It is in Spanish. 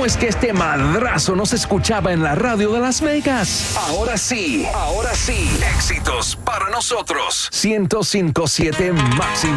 ¿Cómo es que este madrazo no se escuchaba en la radio de Las Vegas? Ahora sí, éxitos para nosotros. 105.7 máximo.